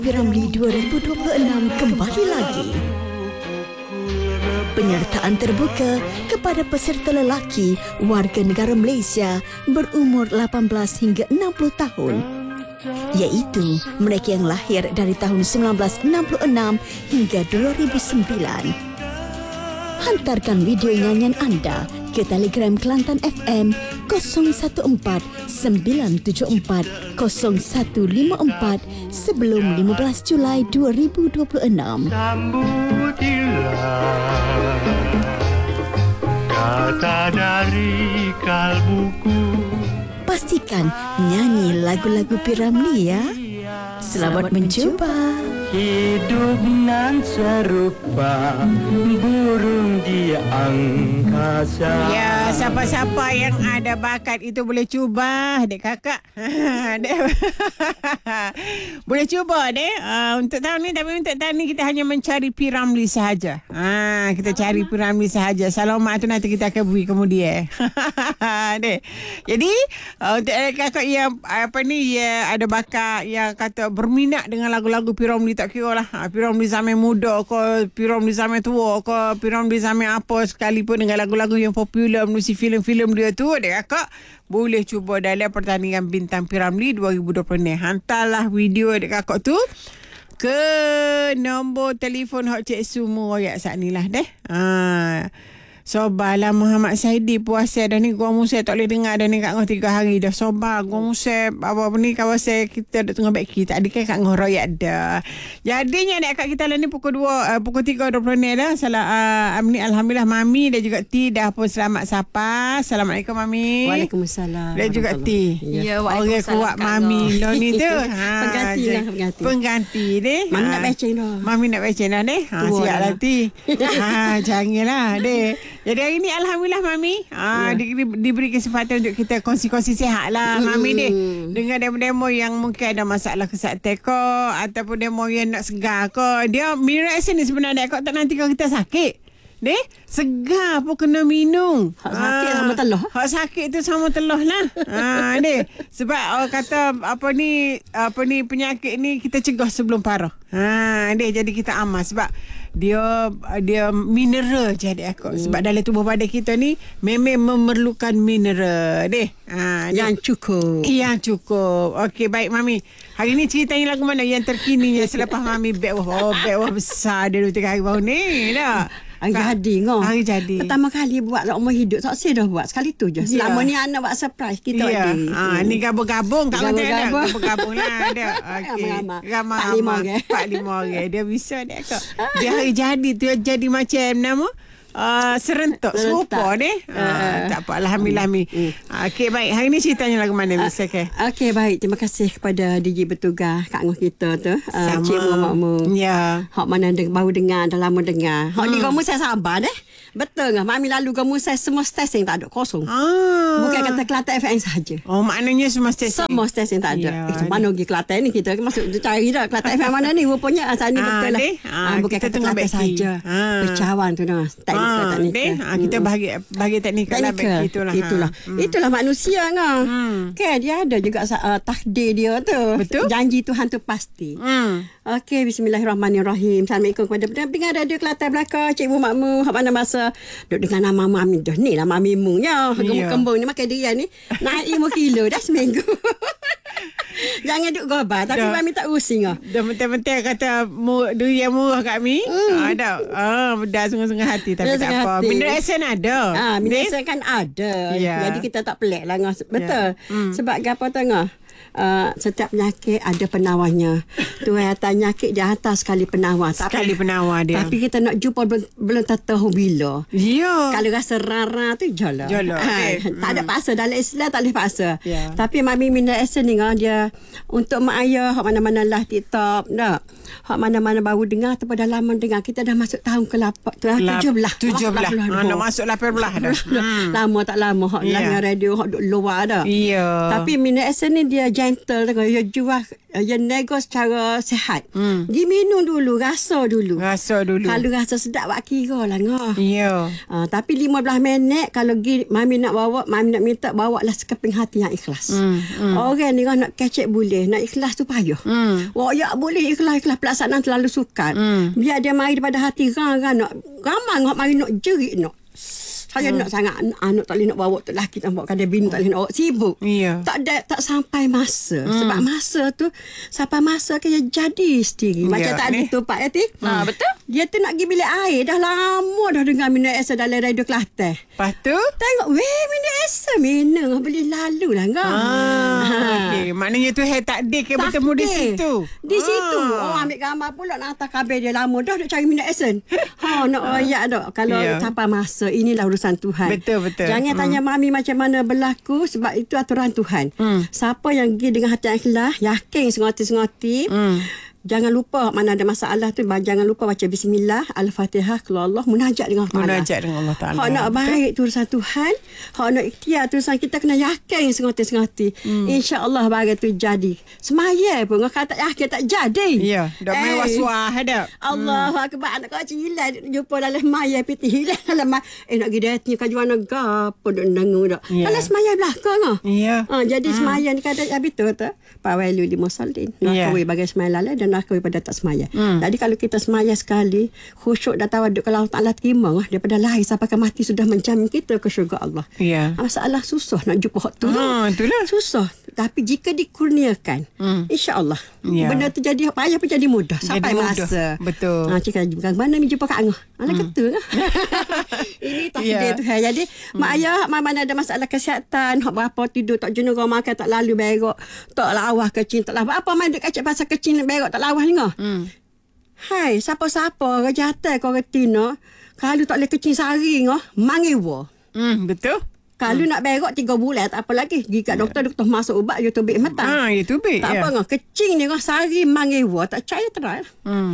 Piramli 2026 kembali lagi. Penyertaan terbuka kepada peserta lelaki warga negara Malaysia berumur 18 hingga 60 tahun, iaitu mereka yang lahir dari tahun 1966 hingga 2009. Hantarkan video nyanyian anda ke Telegram Kelantan FM 014 974 0154 sebelum 15 Julai 2026. Sambutilah kata dari kalbuku. Pastikan nyanyi lagu-lagu Piramli ya. Selamat mencuba. Hidup nan serupa burung di angkasa. Ya, siapa-siapa yang ada bakat itu boleh cuba, dek kakak. Dek. Boleh cuba, dek. Untuk tahun ni, tapi untuk tahun ni kita hanya mencari Piramli sahaja. Kita cari Piramli sahaja. Selamat tu nanti kita akan beri kemudian. Dek. Jadi, untuk kakak yang yang ada bakat, yang kata berminat dengan lagu-lagu Piramli, tak kira lah Piramli zaman muda ke, Piramli zaman tua ke, Piramli zaman apa sekalipun, dengan lagu-lagu yang popular menerusi filem-filem dia tu, adik kakak boleh cuba dalam pertandingan Bintang Piramli 2020 ni. Hantarlah video adik kakak tu ke nombor telefon Hak Cik Sumu royak saat ni lah deh. Sobalah Muhammad Saidi puasa dah ni. Gua Musa tak boleh dengar dah ni kat ngah 3 hari dah. Sobar Gua Musa apa ni kawasan kita duk tengah baik kita. Adik kat ngah royak dah. Jadinya adik kat kita lah ni pukul 3.20 ni dah. Alhamdulillah Mami dan juga Ti dah pun selamat sapa. Assalamualaikum Mami. Waalaikumsalam. Dan juga Ti. Ya, orang kuat Mami lo ni tu. Pengganti lah. Pengganti deh. Mami nak baca dah. Mami nak baca dah deh. Siap lah Ti. Janganlah deh. Jadi hari ni Alhamdulillah Mami diberi kesempatan untuk kita kongsi-kongsi sihat lah Mami ni. Dengan demo-demo yang mungkin ada masalah kesihatan ko, ataupun demo yang nak segar ko. Dia mineral action ni sebenarnya kau tak nanti kalau kita sakit. Deh, segar pun kena minum. Hak sakit sama teloh. Hak sakit tu sama teloh lah. Deh, sebab kata apa ni penyakit ni kita cegah sebelum parah. Deh, jadi kita aman sebab dia mineral jadi aku. Sebab dalam tubuh badan kita ni memang memerlukan mineral deh. Yang cukup. Yang cukup. Okey, baik Mami. Hari ni ceritanya lagu mana yang terkini yang selepas Mami beg besar dia 2-3 hari baru ni dah. Hari jadi. Pertama kali buat umur hidup. Tak saya dah buat. Sekali tu je. Selama ni anak buat surprise. Kita ada. Ni gabung-gabung. Gabung-gabung lah. Okey. Ramai-ramai. 4-5 orang. Dia bisa dia kak. Dia hari jadi tu jadi macam nama. Serentak serupa deh. Tak apa, alhamdulillah Mi. Okey, baik. Hari ni ceritanya lagu mana bisa ke? Okey, baik. Terima kasih kepada DJ bertugas kat ngah kita tu. Cik Mu. Ya. Hak mana baru dengar, dah lama dengar. Hak ni kamu saya sabar deh. Betul ngah. Mami lalu kamu saya semua stesen tak ada kosong. Bukan kata Kelantan FM saja. Oh, maknanya semua stesen. Semua stesen tak ada. Mana pergi Kelantan ni kita masuk cari dah Kelantan FM mana ni rupanya asal ni betul lah. Bukan kata Kelantan saja. Percawan tu dah. Teknikal. Kita bagi teknikal lah. Itulah manusia ngah. Kan dia ada juga takdir dia tu. Betul. Janji Tuhan tu pasti. Okey, bismillahirrahmanirrahim. Assalamualaikum kepada pendengar radio Kelantan belaka, Cik Bu Makmu, hak mana masa duk dengan nama Mami dah ni lah Mami Munya. Kembung ni makan dia ni naik 5 kilo dah seminggu. Jangan duk gobar. Tapi Mami tak rusing lah. Dah mentang-mentang kata durian murah kat Mi. Dah sungguh-sungguh hati. Tapi tak apa. Mineral action ada. Mineral action kan ada. Jadi kita tak pelik lah. Betul. Sebab apa tengah? Setiap penyakit ada penawarnya. Tuhan atas penyakit dia atas sekali penawar. Penawar dia. Tapi kita nak jumpa belum tahu bila. Ya. Kalau rasa rara tu jalan. Tak ada paksa. Dalam Islam tak boleh paksa. Tapi Mami mineral action ni dia untuk mak ayah hak mana-mana lah TikTok dah. Hak mana-mana baru dengar ataupun dah lama dengar. Kita dah masuk tahun ke-17. 17. Nak masuk 18 dah. Lama tak lama hak dengan radio hak duk luar dah. Ya. Tapi mineral action ni dia gentle, dia jual, dia nego secara sihat. Pergi minum dulu, rasa dulu. Rasa dulu. Kalau rasa sedap, buat kira lah ngah. Ya. Tapi 15 minit kalau Mami nak bawa, Mami nak minta bawa lah sekeping hati yang ikhlas. Orang ni nak kecek boleh, nak ikhlas tu payah. Ya boleh ikhlas pelaksanaan terlalu sukar. Biar dia mari daripada hati nak ramai ngak mari nak jerit nak. Saya nak sangat anak tak boleh nak bawa tu lelaki tak bawa kadang bini tak boleh nak bawa sibuk. Tak sampai masa. Sebab masa tu sampai masa ke dia jadi sendiri. Macam tadi tu Pak Yati. Betul. Dia tu nak pergi bilik air dah lama dah dengar minum esa dalam radio Kelantan. Lepas tu tengok minum esa minum beli lalu lah enggak. Okey, maknanya tu takdir ke bertemu di situ. Di situ. Ambil gambar pula nak hantar kabel dia lama dah nak cari minum esen. Nak royak dah. Kalau sampai masa inilah urusan Tuhan. Betul. Jangan tanya Mami macam mana berlaku sebab itu aturan Tuhan. Siapa yang pergi dengan hati yang ikhlas, yakin sengoti-sengoti, jangan lupa mana ada masalah tu, jangan lupa baca bismillah, al-Fatihah, keluar Allah, munajat dengan Allah Taala. Hak nak baik tu urusan Tuhan, hak nak ikhtiar tu urusan kita, kena yakin sengoti-sengoti. Insya-Allah bagai tu jadi. Semaya pun kata tak yakin tak jadi. Ya, dak main was-was ada. Allahu akbar, anak kau cilan jumpa dalam maya piti hilang dalam nak pergi datang ke juana gapo dak dengar dak. Kalau semaya belakang ah. Ya. Jadi semaya ni kadang betul tu. Pawailu li musallin. Nak kawai bagai semaya lain dan nak kawai pada tak semaya. Jadi kalau kita semaya sekali, khusyuk dan tawaduk kalau Allah Taala terima daripada lahir sampai ke mati sudah menjamin kita ke syurga Allah. Ya. Masalah susah nak jumpa hak tu. Itulah. Susah. Tapi jika dikurniakan, insya-Allah benda tu jadi payah pun jadi mudah sampai masa. Betul. Cakap mana ni jumpa Kak Angah. Alah kata lah. Ini takdir tu. Jadi mak ayah mana ada masalah kesihatan, hak berapa tidur tak jenuh kau makan tak lalu berok, tak lawas kecil tak lawas. Apa main duk kacak pasal kecil berok tak lawas ni ngah. Hai, siapa-siapa kerja atas kau reti no. Kalau tak boleh kecil sehari ngah, mangiwa. Betul. Kalau nak berok 3 bulan tak apa lagi. Pergi kat doktor masuk ubat you tubik mata. Itu tubik. Tak apa ngah. Kecing ni ngah sehari mangiwa tak percaya terai.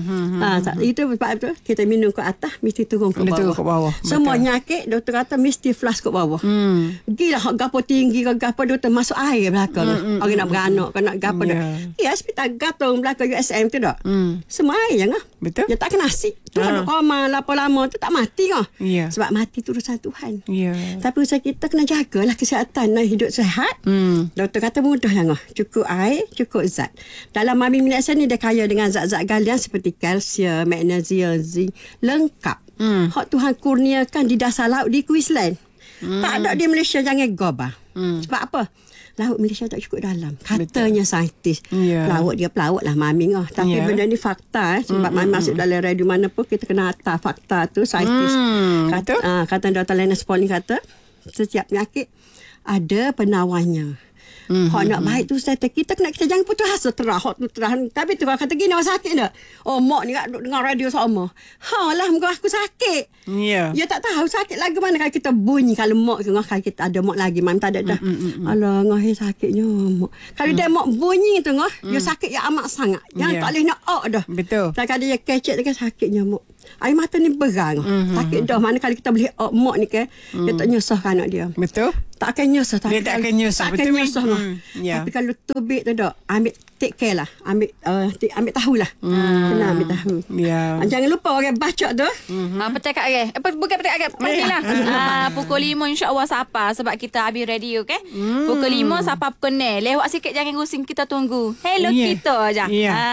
Itu sebab tu kita minum ke atas mesti turun ke bawah. Semua penyakit doktor kata mesti flush ke bawah. Gila gapo tinggi ke gapo doktor masuk air belakang. Orang nak beranak kan nak gapo dah. Ya hospital gatong belakang USM tu dak. Semua air ngah. Betul. Dia tak kena nasi. Tu kalau koma lama tu tak mati ngah. Sebab mati tu urusan Tuhan. Tapi usaha kita kena jagalah kesihatan, nak hidup sihat. Doktor kata mudah lah ngah. Cukup air, cukup zat. Dalam Mami Minyak ni dia kaya dengan zat-zat galian seperti kalsium, magnesium, zinc, lengkap. Hak Tuhan kurniakan di dasar laut di Queensland. Tak ada di Malaysia, jangan gobah. Sebab apa? Laut Malaysia tak cukup dalam. Katanya saintis. Laut dia pelawat lah Mami ngah. Tapi benda ni fakta. Sebab Mami masuk dalam radio mana pun kita kena hantar fakta tu saintis. Kata Dr. Lena Spaulding kata setiap penyakit ada penawarnya. Hak nak baik tu kita jangan putus asa terah. Hak tu terah. Tapi tu kata gini awak sakit tak? Mak ni dengar radio sama. Lah muka aku sakit. Ya tak tahu sakit lagi mana kalau kita bunyi. Kalau mak kalau kita ada mak lagi Mam tak ada dah. Alah ngah sakitnya mak. Kalau dia mak bunyi tu ngah dia sakit yang amat sangat. Yang tak boleh nak dah. Betul. Tak ada dia kecek dia sakitnya mak. Air mata ni berang. Sakit dah. Mana kali kita boleh mak ni ke dia tak nyusahkan anak dia. Betul. Tak akan nyusah. Dia tak akan nyusah. Tak akan nyusah. Tapi kalau tubik tu dak, ambil take care lah. Ambil tahu lah. Kena ambil tahu. Jangan lupa orang baca tu. Petai kat Agak. Bukan petai Agak. Pastilah. Pukul 5 insya-Allah sapa sebab kita habis radio ke. Pukul 5 sapa pukul 6. Lewat sikit jangan rusing, kita tunggu. Hello kita aja.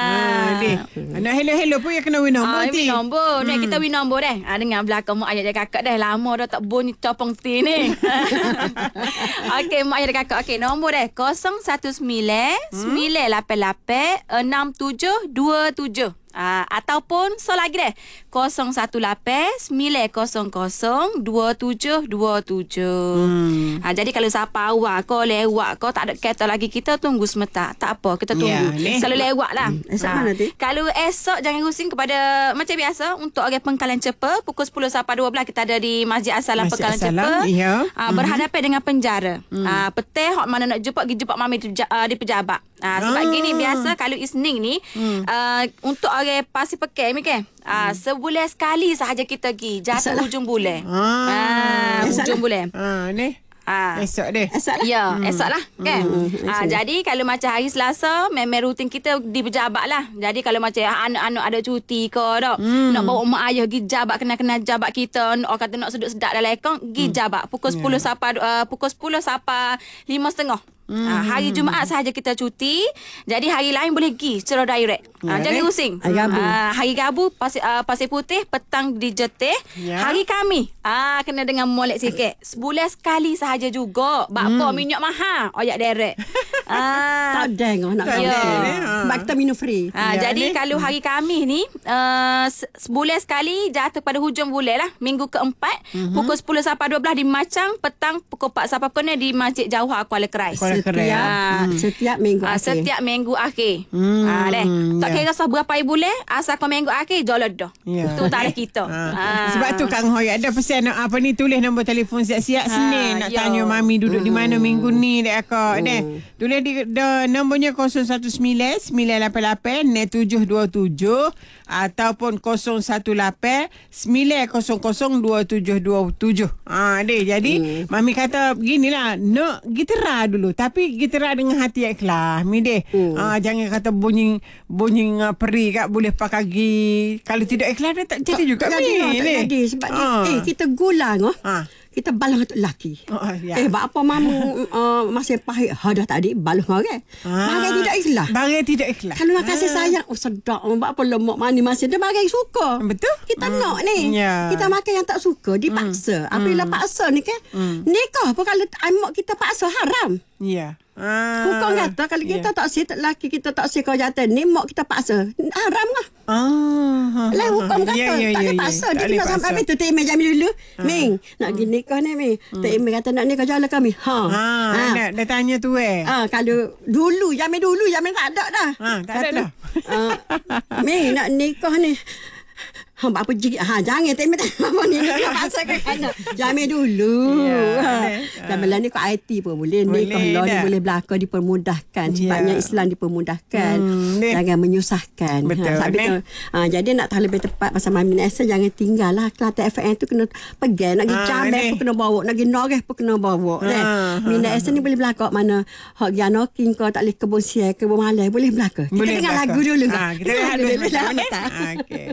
Nak hello pun yang kena win nombor. Win nombor. Kita win nombor dah. Dengar belakang mak ayah dia kakak dah lama dah tak bunyi topong ti ni. Okey, mak ayah dia kakak. Okey, nombor dah 019-988-6727. Ataupun so lagi deh 018-900-2727. Jadi kalau siapa awal kau lewat kau tak ada kereta lagi, kita tunggu sebentar. Tak apa, kita tunggu. Selalu lewat lah. Kalau esok jangan rusing kepada macam biasa untuk orang Pengkalan Cepa pukul 10 sampai 12 kita ada di Masjid As-Salam Pengkalan Cepa. Berhadapan dengan penjara. Petang hok mana nak jumpa pergi jumpa Mami di pejabat. Sebab gini biasa kalau Isnin ni untuk orang pasti pakai ni kan. Sebulan sekali sahaja kita pergi jatuh hujung bulan. Hujung bulan. Ni Esok deh. Esok lah. Ya, esok lah kan. Jadi kalau macam hari Selasa memang rutin kita di pejabat lah. Jadi kalau macam anak-anak ada cuti ke dak, nak bawa mak ayah pergi jabat, kenal-kenal jabat kita, orang kata nak sedut-sedap dalam ekong, pergi jabat pukul 10 sampai 5.30. Hari Jumaat sahaja kita cuti. Jadi hari lain boleh pergi secara direct. Jangan pusing. Hari Rabu Pasir Putih, petang di Jetih. Hari Khamis kena dengan molek sikit. Sebulan sekali sahaja juga. Bakpo minyak mahal, oyak direct. Tak deng nak sebab kita minum free. Jadi kalau hari Khamis ni sebulan sekali jatuh pada hujung bulan lah, minggu keempat, pukul 10 sampai 12 di Macang, petang pukul 4 sampai pukul di Masjid Jauhar Kuala Kerais. Setiap minggu akhir. Setiap minggu akhir. Tak kira sah berapa bulan, asal kau minggu akhir jodoh dah. Tu tarikh kita. Sebab tu Kang Hoy ada pesan apa ni, tulis nombor telefon siap-siap Senin nak tanya mami duduk di mana minggu ni dek akak deh. Tulis di nombornya 019 988 727 ataupun 018 900 2727. Deh jadi mami kata beginilah, nak gitera dulu tapi gitera dengan hati ikhlas mi deh. Jangan kata bunyi peri kat boleh pakai gigi, kalau tidak ikhlas dia tak jadi juga mi jadi sebab kita gulang kita balang untuk lelaki. Apa mamu masih pahit dah tadi balang orang. Bagai tidak ikhlas. Kalau nak kasih sayang, sedap. Apa lemak mani masih dia bagai suka. Betul. Kita nak ni. Kita makan yang tak suka, dipaksa. Apabila paksa ni kan, nikah apa kalau mak kita paksa haram. Ya. Hukum kata kalau kita tak sihat lelaki kita tak sihat kau jatuh ni mak kita paksa haram lah. Lah hukum kata tak boleh paksa. Dia nak sampai habis tu Mek jam dulu. Ming nak pergi nikah ni Ming. Mek kata nak nikah jalan kami. Dia tanya tu kalau dulu zaman tak ada dah. Tak ada dah. Ming nak nikah ni. Apa jangan tak apa ni pasal kan jamin dulu. Dalam ni kau IT pun boleh nikah law ni boleh berlaku dipermudahkan. Sebabnya Islam dipermudahkan. Jangan menyusahkan. Jadi nak tahu lebih tepat pasal Mami Nesa, jangan tinggal lah Kelantan FM tu kena pegang, nak pergi Jambe pun kena bawa, nak pergi Noreh pun kena bawa. Mami Nesa ni boleh berlaku mana hak Gianoking kau tak boleh kebun siai, kebun malai boleh berlaku. Kita dengar lagu dulu. Kita dengar lagu dulu. Okey.